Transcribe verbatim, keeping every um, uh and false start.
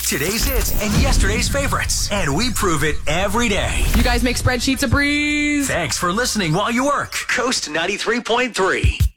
today's hits and yesterday's favorites. And we prove it every day. You guys make spreadsheets a breeze. Thanks for listening while you work. Coast ninety-three point three.